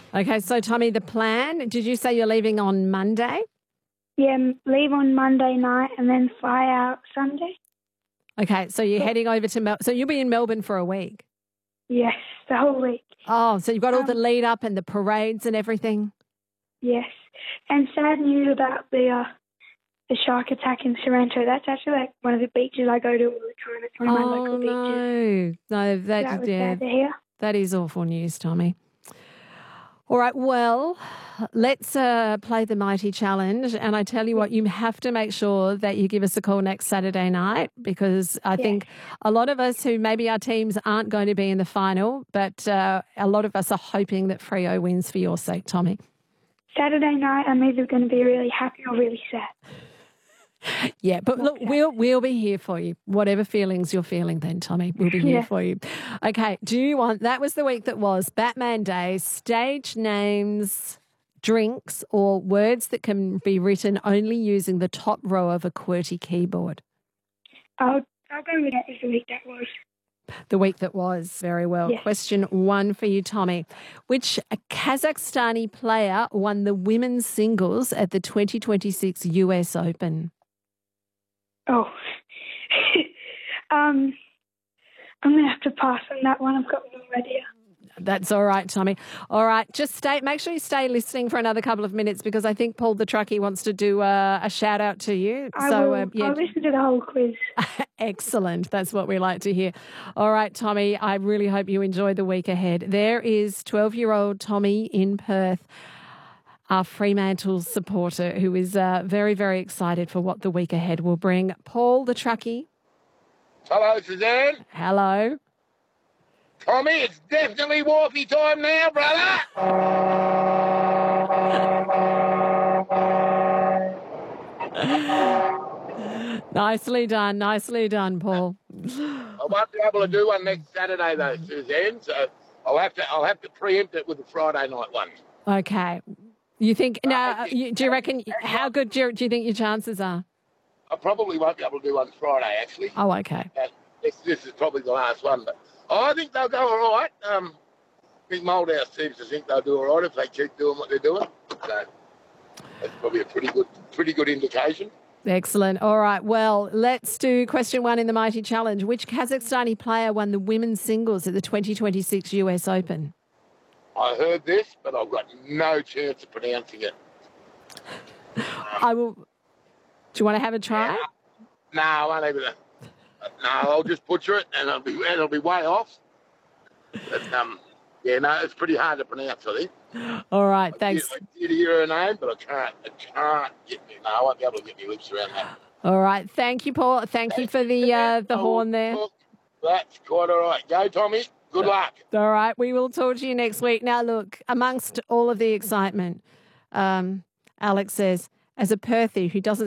Okay, so Tommy, the plan, did you say you're leaving on Monday? Yeah, leave on Monday night and then fly out Sunday. Okay, so you're heading over to so you'll be in Melbourne for a week? Yes, the whole week. Oh, so you've got all the lead up and the parades and everything? Yes, and sad news about the shark attack in Sorrento. That's actually like one of the beaches I go to all the time. It's one of my local beaches. No, That was sad to hear. That is awful news, Tommy. All right, well, let's play the Mighty Challenge. And I tell you what, you have to make sure that you give us a call next Saturday night because I think a lot of us who maybe our teams aren't going to be in the final, but a lot of us are hoping that Freo wins for your sake, Tommy. Saturday night, I'm either going to be really happy or really sad. Yeah, but look, we'll be here for you. Whatever feelings you're feeling then, Tommy, we'll be here for you. Okay, that was the week that was Batman Day, stage names, drinks, or words that can be written only using the top row of a QWERTY keyboard. I'll go with that as the week that was. The week that was. Very well. Yes. Question 1 for you, Tommy. Which Kazakhstani player won the women's singles at the 2026 US Open? Oh, I'm going to have to pass on that one. I've got no idea. That's all right, Tommy. All right, make sure you stay listening for another couple of minutes because I think Paul the truckie wants to do a shout out to you. I'll listen to the whole quiz. Excellent. That's what we like to hear. All right, Tommy, I really hope you enjoy the week ahead. There is 12-year-old Tommy in Perth, our Fremantle supporter, who is very, very excited for what the week ahead will bring. Paul the truckie. Hello, Suzanne. Hello. Tommy, it's definitely Wharfie time now, brother. Nicely done, Paul. I won't be able to do one next Saturday though, Suzanne. So I'll have to preempt it with the Friday night one. Okay. You think now? Do you reckon? How good do you think your chances are? I probably won't be able to do one Friday, actually. Oh, okay. This is probably the last one, but I think they'll go all right. I think Moldhouse seems to think they'll do all right if they keep doing what they're doing. So that's probably a pretty good indication. Excellent. All right. Well, let's do question 1 in the Mighty Challenge. Which Kazakhstani player won the women's singles at the 2026 US Open? I heard this, but I've got no chance of pronouncing it. I will. Do you want to have a try? No, I won't even. No, I'll just butcher it, and it'll be way off. But it's pretty hard to pronounce, I think. All right, thanks. I did hear her name, but I can't get me. No, I won't be able to get my lips around that. All right, thank you, Paul. Thank you for the horn there. That's quite all right. Go, Tommy. Good luck. All right, we will talk to you next week. Now, look, amongst all of the excitement, Alex says, as a Perthie who doesn't